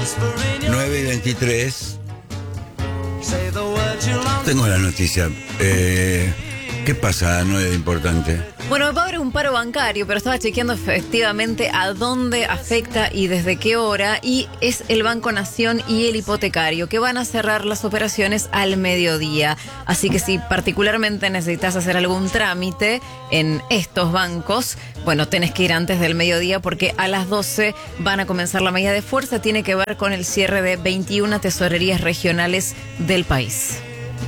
9:23. Tengo la noticia. ¿Qué pasa, no es importante? Bueno, va a haber un paro bancario, pero estaba chequeando efectivamente a dónde afecta y desde qué hora. Y es el Banco Nación y el hipotecario, que van a cerrar las operaciones al mediodía. Así que si particularmente necesitas hacer algún trámite en estos bancos, bueno, tenés que ir antes del mediodía porque a las 12 van a comenzar la medida de fuerza. Tiene que ver con el cierre de 21 tesorerías regionales del país.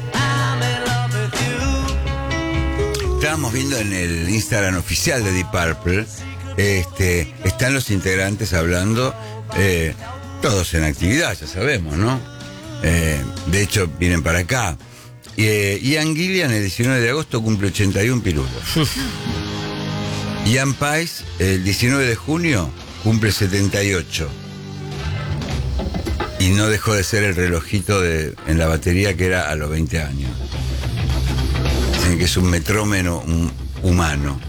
Estábamos viendo en el Instagram oficial de Deep Purple, están los integrantes hablando, todos en actividad, ya sabemos, ¿no? De hecho, vienen para acá. Ian Gillian, el 19 de agosto, cumple 81 pirulos. Ian Paice, el 19 de junio, cumple 78. Y no dejó de ser el relojito en la batería que era a los 20 años. Que es un metrónomo humano.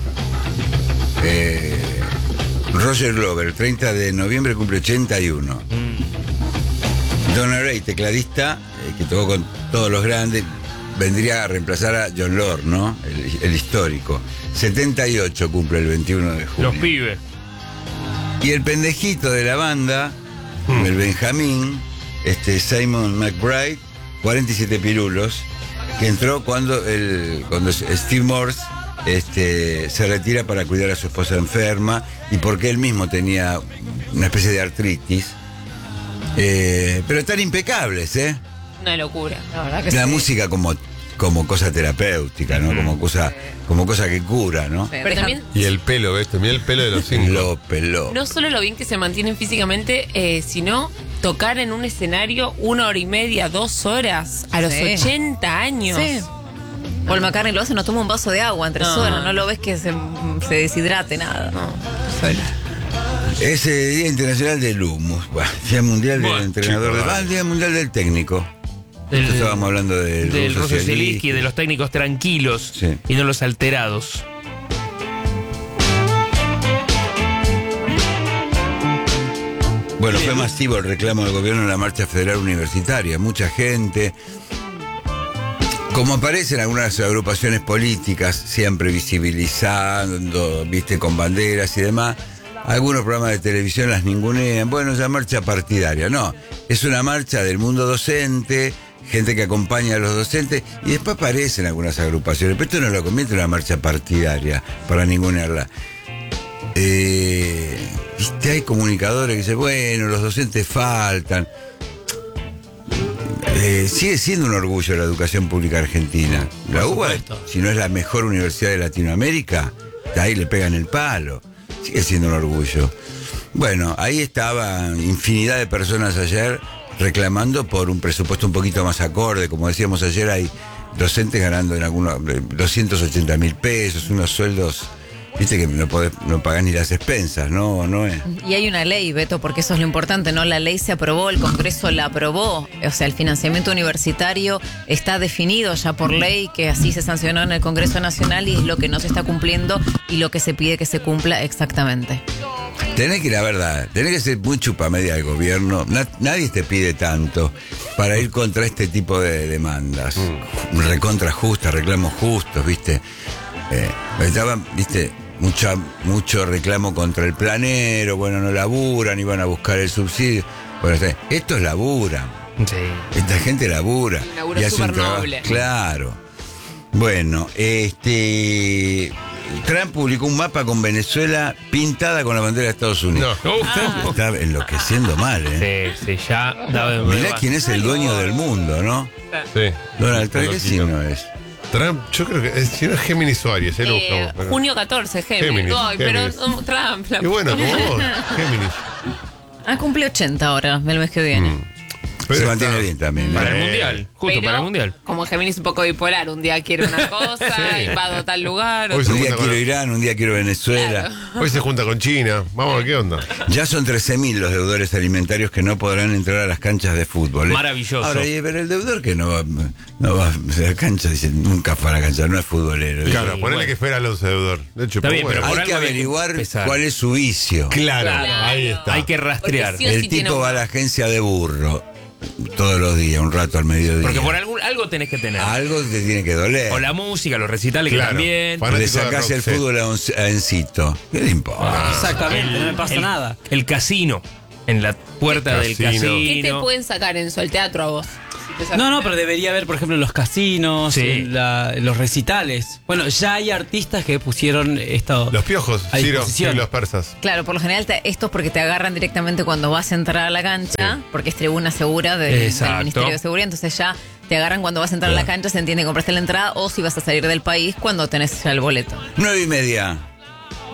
Roger Glover, el 30 de noviembre, cumple 81. Donna Ray, tecladista, que tocó con todos los grandes, vendría a reemplazar a John Lord, ¿no? El histórico. 78 cumple el 21 de junio. Los pibes. Y el pendejito de la banda, el Benjamín, Simon McBride, 47 pirulos, que entró cuando Steve Morse se retira para cuidar a su esposa enferma y porque él mismo tenía una especie de artritis. Pero están impecables, ¿eh? Una locura, la verdad que la sí. música como cosa terapéutica, ¿no? Como cosa que cura, ¿no? Pero también, Y el pelo, ¿ves? También el pelo de los cinco. Lo peló. no solo lo bien que se mantienen físicamente, sino tocar en un escenario 1 hora y media, 2 horas, a los Sí. 80 años. Sí. Paul McCartney lo hace, no toma un vaso de agua entre horas, no lo ves que se deshidrate nada. No. Es el Día Internacional del Humus, Día Mundial del Bueno, Entrenador, Día Mundial del Técnico. Estábamos hablando del Russo Russo Zielinski, Zielinski, de los técnicos tranquilos, sí, y no los alterados. Bueno, fue masivo el reclamo del gobierno en la marcha federal universitaria. Mucha gente, como aparecen algunas agrupaciones políticas, siempre visibilizando, viste, con banderas y demás, algunos programas de televisión las ningunean. Bueno, es la marcha partidaria. No, es una marcha del mundo docente, gente que acompaña a los docentes, y después aparecen algunas agrupaciones. Pero esto no lo convierte en una marcha partidaria para ningunearla. Viste, hay comunicadores que dicen, bueno, los docentes faltan. Sigue siendo un orgullo la educación pública argentina. La UBA, si no es la mejor universidad de Latinoamérica, ahí le pegan el palo. Sigue siendo un orgullo. Bueno, ahí estaban infinidad de personas ayer reclamando por un presupuesto un poquito más acorde. Como decíamos ayer, hay docentes ganando en algunos 280.000 pesos, unos sueldos, viste, que no pagás ni las expensas, no es. Y hay una ley, Beto, porque eso es lo importante, ¿no? La ley se aprobó, el Congreso la aprobó, o sea, el financiamiento universitario está definido ya por ley, que así se sancionó en el Congreso Nacional, y es lo que no se está cumpliendo y lo que se pide que se cumpla exactamente. Tenés que, la verdad, tenés que ser muy chupamedia del gobierno. Nadie te pide tanto para ir contra este tipo de demandas. Recontra justas, reclamos justos, ¿viste? Estaban, ¿viste? Mucho reclamo contra el planero. Bueno, no laburan, iban a buscar el subsidio. Bueno, estos laburan. Sí. Esta gente labura. Laburo y hace un súper trabajo. noble. Claro. Bueno, Trump publicó un mapa con Venezuela pintada con la bandera de Estados Unidos. No. Está enloqueciendo mal, ¿eh? Sí, ya daba Mirá quién es el dueño del mundo, ¿no? Sí. Donald Trump, ¿qué signo es? Trump, yo creo que si no es Géminis o Aries, lo buscamos. Pero- Junio 14, Géminis. Géminis, Ay, pero Géminis. Trump. Y bueno, como vos, Géminis. Cumple 80 ahora, el mes que viene. Pero se mantiene está- bien también. Para el Sí. mundial, justo Pero, para el mundial. Como Géminis un poco bipolar, un día quiere una cosa, Sí. invado tal lugar. Hoy otro- Un día junta con- quiero Irán, un día quiero Venezuela. Hoy se junta con China. Vamos, ¿qué onda? Ya son 13.000 los deudores alimentarios que no podrán entrar a las canchas de fútbol. Maravilloso. Ahora, pero el deudor que no va a la cancha, dice, nunca fue a la cancha, no es futbolero. Claro, Sí, ponele bueno. que fuera Alonso deudor. De hecho, Está bien, bueno. pero por Hay que algo hay que averiguar empezar. cuál es su vicio. Claro, Claro. ahí está. Hay que rastrear. Porque sí o El sí tiene tipo un- va a la agencia de burro todos los días, un rato al mediodía. Porque por algo tenés que tener. Algo te tiene que doler. O la música, los recitales Claro. que también. Fanático Le de sacás rock, el sí. fútbol a Encito. ¿Qué le importa? Exactamente, no me pasa nada. El casino. En la puerta del Casino. casino. ¿Qué te pueden sacar en el teatro a vos? Si te sacan- No, pero debería haber, por ejemplo, en los casinos, Sí. en los recitales. Bueno, ya hay artistas que pusieron esto. Los piojos, A Ciro, disposición. y los persas. Claro, por lo general esto es porque te agarran directamente cuando vas a entrar a la cancha, porque es tribuna segura del Exacto. Ministerio de Seguridad, entonces ya te agarran cuando vas a entrar a la cancha, se entiende que compraste la entrada, o si vas a salir del país cuando tenés ya el boleto. 9:30.